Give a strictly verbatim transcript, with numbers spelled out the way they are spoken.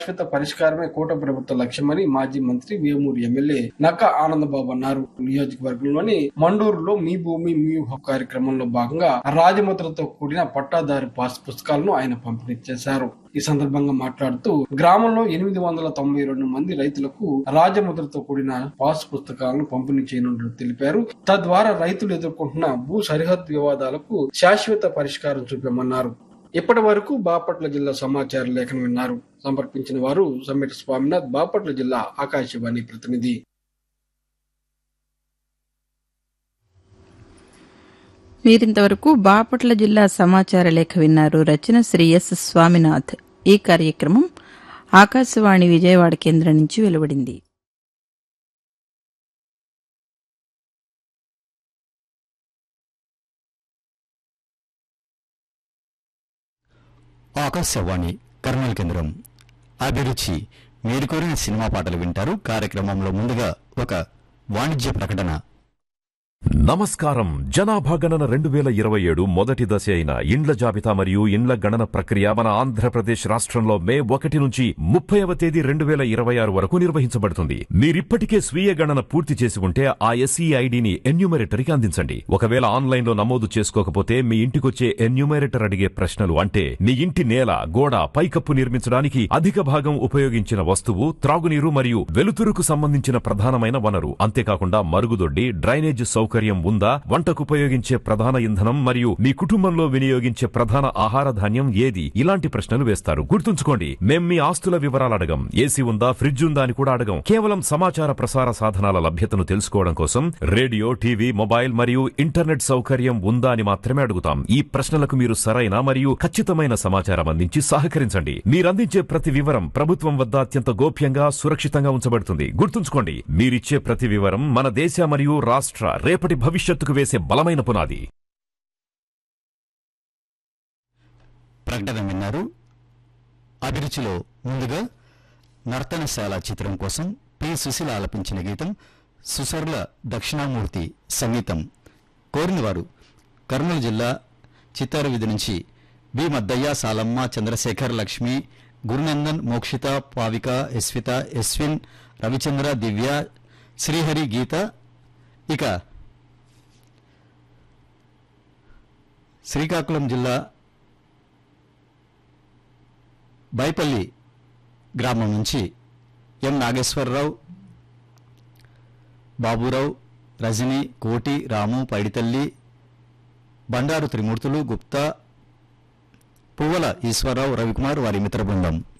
శాశ్వత పరిష్కారమే కూటమి ప్రభుత్వ లక్ష్యమని మాజీ మంత్రి వేమూరు ఎమ్మెల్యే నక్క ఆనందబాబు అన్నారు. నియోజకవర్గంలోని మండూరులో మీ భూమి మీ హక్కు కార్యక్రమంలో భాగంగా రాజముద్రతో కూడిన పట్టాదారు పాస్ పుస్తకాలను ఆయన పంపిణీ చేశారు. ఈ సందర్భంగా మాట్లాడుతూ గ్రామంలో ఎనిమిది వందల తొంభై రెండు మంది రైతులకు రాజముద్రతో కూడిన పాస్ పుస్తకాలను పంపిణీ చేయనున్నట్లు తెలిపారు. తద్వారా రైతులు ఎదుర్కొంటున్న భూ సరిహద్దు వివాదాలకు శాశ్వత పరిష్కారం చూపామన్నారు. ఇప్పటి వరకు బాపట్ల జిల్లా సమాచార లేఖను విన్నారు. సమర్పించిన వారు సమ్మెట స్వామినాథ్, బాపట్ల జిల్లా ఆకాశవాణి ప్రతినిధి. మీరింతవరకు బాపట్ల జిల్లా సమాచార లేఖ విన్నారు. రచన శ్రీ ఎస్ స్వామినాథ్. ఈ కార్యక్రమం ఆకాశవాణి విజయవాడ కేంద్రం నుంచి వెలువడింది. ఆకాశవాణి కర్నూలు కేంద్రం. అభిరుచి మీరు కోరిన సినిమా పాటలు వింటారు. కార్యక్రమంలో ముందుగా ఒక వాణిజ్య ప్రకటన. నమస్కారం. జనాభా గణన రెండు వేల ఇరవై ఏడు మొదటి దశ అయిన ఇండ్ల జాబితా మరియు ఇండ్ల గణన ప్రక్రియ మన ఆంధ్రప్రదేశ్ రాష్ట్రంలో మే ఒకటి నుంచి ముప్పైవ తేదీ రెండు వేల ఇరవై ఆరు వరకు నిర్వహించబడుతుంది. మీరిప్పటికే స్వీయ గణన పూర్తి చేసి ఉంటే ఆ ఎస్ఈ ఐడిని ఎన్యూమరేటర్కి అందించండి. ఒకవేళ ఆన్లైన్ లో నమోదు చేసుకోకపోతే మీ ఇంటికొచ్చే ఎన్యూమరేటర్ అడిగే ప్రశ్నలు అంటే మీ ఇంటి నేల, గోడ, పైకప్పు నిర్మించడానికి అధిక భాగం ఉపయోగించిన వస్తువు, త్రాగునీరు మరియు వెలుతురుకు సంబంధించిన ప్రధానమైన వనరు, అంతేకాకుండా మరుగుదొడ్డి, డ్రైనేజ్ సౌకర్యం ఉందా, వంటకు ఉపయోగించే ప్రధాన ఇంధనం మరియు మీ కుటుంబంలో వినియోగించే ప్రధాన ఆహార ధాన్యం ఏది, ఇలాంటి ప్రశ్నలు వేస్తారు. గుర్తుంచుకోండి, మేం మీ ఆస్తుల వివరాలు అడగం. ఏసీ ఉందా, ఫ్రిడ్జ్ ఉందా అని కూడా అడగం. కేవలం సమాచార ప్రసార సాధనాల లభ్యతను తెలుసుకోవడం కోసం రేడియో, టీవీ, మొబైల్ మరియు ఇంటర్నెట్ సౌకర్యం ఉందా అని మాత్రమే అడుగుతాం. ఈ ప్రశ్నలకు మీరు సరైన మరియు ఖచ్చితమైన సమాచారం అందించి సహకరించండి. మీరందించే ప్రతి వివరం ప్రభుత్వం వద్ద అత్యంత గోప్యంగా, సురక్షితంగా ఉంచబడుతుంది. గుర్తుంచుకోండి, మీరిచ్చే ప్రతి వివరం మన దేశ మరియు రాష్ట్ర రేపటి భవిష్యత్తుకు వేసే బలమైన పునాది. ప్రకటన విన్నారు. అభిరుచిలో ముందుగా నర్తనశాల చిత్రం కోసం పి సుశీల ఆలపించిన గీతం, సుసర్ల దక్షిణామూర్తి సంగీతం. కోరినవారు కర్నూలు జిల్లా చిత్తారు వీధి నుంచి బి మద్దయ్య, సాలమ్మ, చంద్రశేఖర్, లక్ష్మి, గురునందన్, మోక్షిత, పావిక, యశ్విత, యశ్విన్, రవిచంద్ర, దివ్య, శ్రీహరి, గీత. ఇక శ్రీకాకుళం జిల్లా బైపల్లి గ్రామం నుంచి ఎం నాగేశ్వరరావు, బాబురావు, రజని, కోటి, రాము, పైడితల్లి, బండారు త్రిమూర్తులు, గుప్తా, పువ్వల ఈశ్వరరావు, రవికుమార్, వారి మిత్ర బృందం.